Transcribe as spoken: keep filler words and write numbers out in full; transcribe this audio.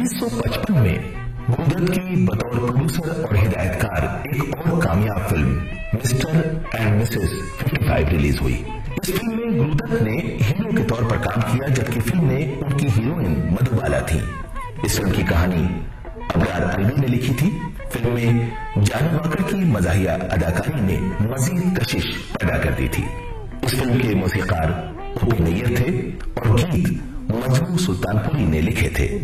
उन्नीस सौ पचपन में गुरुदत्त की बतौर प्रोड्यूसर और हिदायतकार एक और कामयाब फिल्म मिस्टर एंड मिसेस पचपन रिलीज हुई। इस फिल्म में गुरुदत्त ने हीरो के तौर पर काम किया, जबकि फिल्म में उनकी हीरोइन मधुबाला थी। इस फिल्म की कहानी अबरार अलवी ने लिखी थी। फिल्म में जाना वाकर की मजाहिया अदाकारी ने मजीद कशिश पैदा कर दी थी। इस फिल्म के मौसीकार ओपी नैयर थे और गीत मजनू सुल्तानपुरी ने लिखे थे।